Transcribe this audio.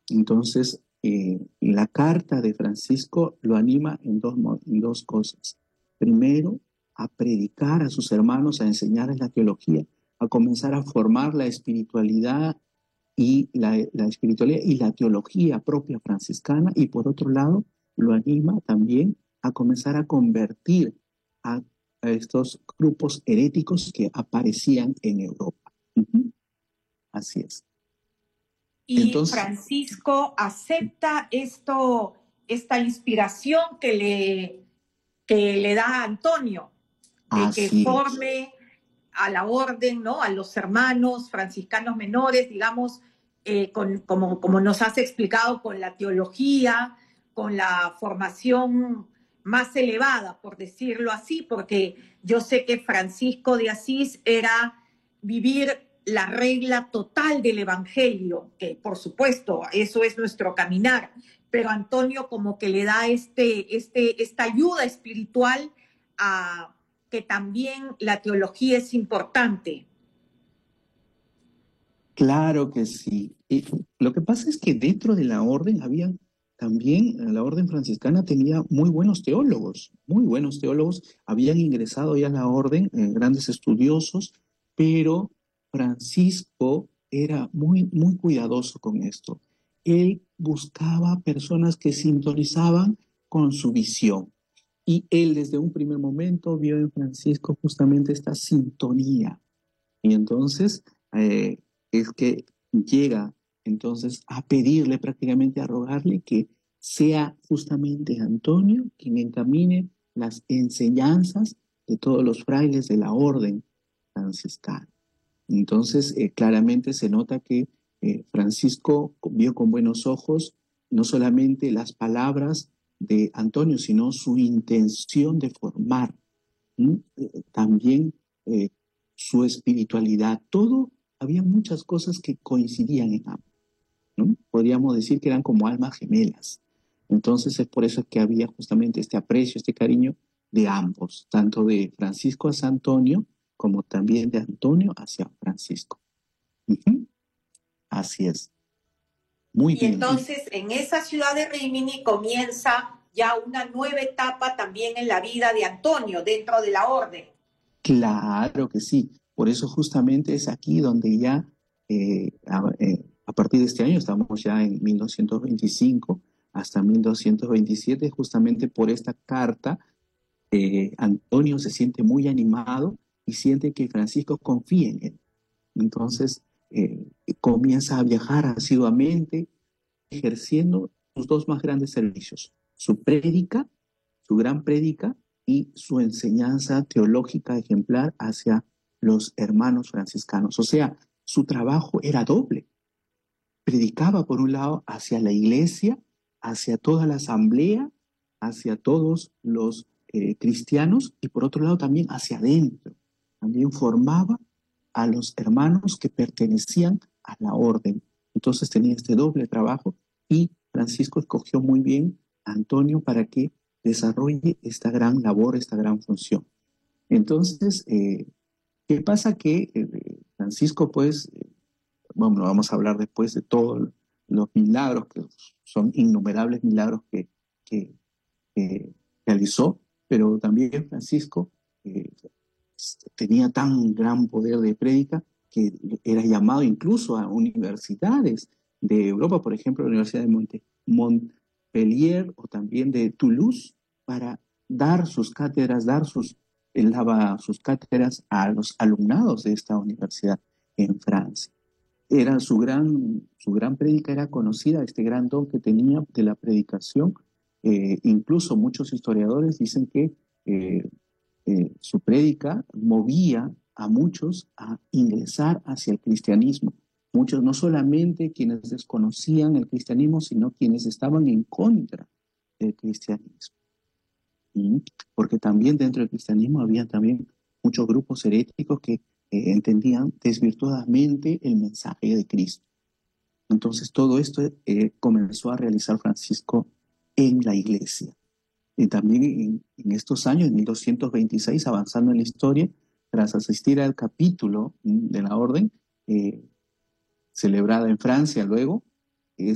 Entonces, la carta de Francisco lo anima en dos cosas. Primero, a predicar a sus hermanos, a enseñarles la teología, a comenzar a formar la espiritualidad y la espiritualidad y la teología propia franciscana, y por otro lado, lo anima también a comenzar a convertir a, a estos grupos heréticos que aparecían en Europa. Uh-huh. Así es. Y Entonces, Francisco acepta esta inspiración que le da a Antonio, de que así es. forme a la orden, ¿no? A los hermanos franciscanos menores, digamos, como nos has explicado, con la teología, con la formación más elevada, por decirlo así, porque yo sé que Francisco de Asís era vivir la regla total del Evangelio, que por supuesto, eso es nuestro caminar, pero Antonio como que le da esta ayuda espiritual a que también la teología es importante. Claro que sí. Y lo que pasa es que dentro de la orden había también, la orden franciscana tenía muy buenos teólogos, habían ingresado ya a la orden, grandes estudiosos, pero Francisco era muy cuidadoso con esto. Él buscaba personas que sintonizaban con su visión. Y él desde un primer momento vio en Francisco justamente esta sintonía. Y entonces eh, es que llega entonces a pedirle, prácticamente a rogarle que sea justamente Antonio quien encamine las enseñanzas de todos los frailes de la orden franciscana. Entonces, claramente se nota que Francisco vio con buenos ojos no solamente las palabras de Antonio, sino su intención de formar. También eh, su espiritualidad, todo, había muchas cosas que coincidían en ambos, ¿no? Podríamos decir que eran como almas gemelas. Entonces es por eso que había justamente este aprecio, este cariño de ambos, tanto de Francisco hacia Antonio como también de Antonio hacia Francisco. Uh-huh. Así es. Muy Y bien. entonces en esa ciudad de Rimini comienza ya una nueva etapa también en la vida de Antonio dentro de la orden. Claro que sí. Por eso justamente es aquí donde ya, a partir de este año, estamos ya en 1225 hasta 1227, justamente por esta carta, Antonio se siente muy animado y siente que Francisco confía en él. Entonces, comienza a viajar asiduamente, ejerciendo sus dos más grandes servicios, su prédica, su gran prédica y su enseñanza teológica ejemplar hacia los hermanos franciscanos. O sea, su trabajo era doble. Predicaba por un lado hacia la iglesia, hacia toda la asamblea, hacia todos los cristianos, y por otro lado también hacia adentro. También formaba a los hermanos que pertenecían a la orden. Entonces tenía este doble trabajo, y Francisco escogió muy bien a Antonio para que desarrolle esta gran labor, esta gran función. Entonces, ¿qué pasa? Que Francisco, pues, bueno, vamos a hablar después de todos los milagros, que son innumerables milagros que, que realizó, pero también Francisco eh, tenía tan gran poder de prédica que era llamado incluso a universidades de Europa, por ejemplo, la Universidad de Montpellier o también de Toulouse, para dar sus cátedras, él daba sus cátedras a los alumnados de esta universidad en Francia. Era su gran prédica era conocida, este gran don que tenía de la predicación. Incluso muchos historiadores dicen que su prédica movía a muchos a ingresar hacia el cristianismo. Muchos, no solamente quienes desconocían el cristianismo, sino quienes estaban en contra del cristianismo. ¿Sí? Porque también dentro del cristianismo había también muchos grupos heréticos que entendían desvirtuadamente el mensaje de Cristo. Entonces todo esto comenzó a realizar Francisco en la iglesia. Y también en estos años, en 1226, avanzando en la historia, tras asistir al capítulo de la orden, celebrada en Francia luego,